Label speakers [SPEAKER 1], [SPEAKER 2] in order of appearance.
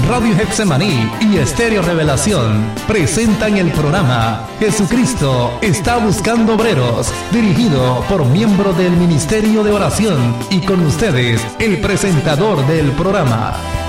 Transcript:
[SPEAKER 1] Radio Getsemaní y Estéreo Revelación presentan el programa Jesucristo está buscando obreros, dirigido por miembros del Ministerio de Oración, y con ustedes, el presentador del programa,